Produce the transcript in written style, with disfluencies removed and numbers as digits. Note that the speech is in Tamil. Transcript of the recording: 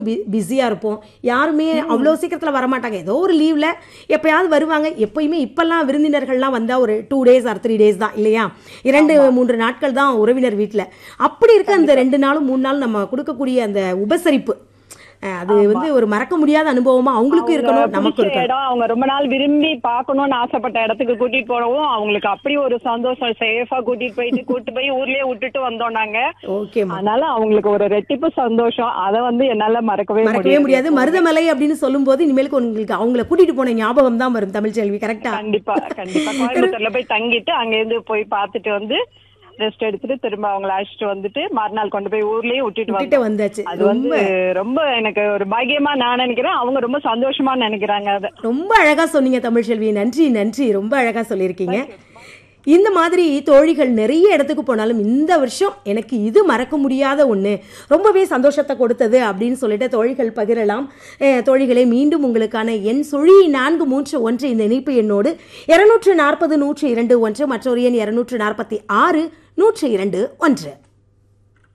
பிஸியாக இருப்போம். யாருமே அவ்வளோ சீக்கிரத்தில் வரமாட்டாங்க. ஏதோ ஒரு லீவில் எப்பயாவது வருவாங்க. எப்பயுமே இப்போல்லாம் விருந்தினர்கள்லாம் வந்தால் ஒரு 2 days or 3 days தான் இல்லையா? 2-3 நாட்கள் தான் உறவினர் வீட்டில். அப்படி இருக்க அந்த 2 நாளும் 3 நாள் நம்ம கொடுக்கக்கூடிய அந்த உபசரிப்பு அது வந்து ஒரு மறக்க முடியாத அனுபவமா அவங்களுக்கும் இருக்கணும், நமக்கும் இருக்கணும். இடம் அவங்க ரொம்ப நாள் விரும்பி பார்க்கணும்னு ஆசைப்பட்ட இடத்துக்கு கூட்டிட்டு போனவும் அவங்களுக்கு அப்படி ஒரு சந்தோஷம். சேஃபா கூட்டிட்டு போய் ஊர்லயே விட்டுட்டு வந்தோம் நாங்க. அதனால அவங்களுக்கு ஒரு ரெட்டிப்பு சந்தோஷம். அதை வந்து என்னால மறக்கவே முடியாது. மருதமலை அப்படின்னு சொல்லும் போது இனிமேலுக்கு உங்களுக்கு அவங்களை கூட்டிட்டு போன ஞாபகம் தான் வரும் தமிழ்ச்செல்வி. கரெக்டா? கண்டிப்பா கோயம்புத்தூர்ல போய் தங்கிட்டு அங்க இருந்து போய் பார்த்துட்டு வந்து ரெஸ்ட் எடுத்துட்டு திரும்ப அவங்களை அழைச்சிட்டு வந்துட்டு மறுநாள் கொண்டு போய் ஊர்லயே விட்டுட்டு வந்தாச்சு. அது வந்து ரொம்ப எனக்கு ஒரு பாக்கியமா நான் நினைக்கிறேன். அவங்க ரொம்ப சந்தோஷமா நினைக்கிறாங்க. அதை ரொம்ப அழகா சொன்னீங்க தமிழ்ச்செல்வி. நன்றி. ரொம்ப அழகா சொல்லியிருக்கீங்க. இந்த மாதிரி தோழிகள் நிறைய இடத்துக்கு போனாலும் இந்த வருஷம் எனக்கு இது மறக்க முடியாத ஒன்று, ரொம்பவே சந்தோஷத்தை கொடுத்தது அப்படின்னு சொல்லிட்டு தோழிகள் பகிரலாம். தோழிகளை மீண்டும் உங்களுக்கான எண் சுழி 431 இந்த இணைப்பு எண்ணோடு 240 102 1 மற்றொரு எண் 246 102 1.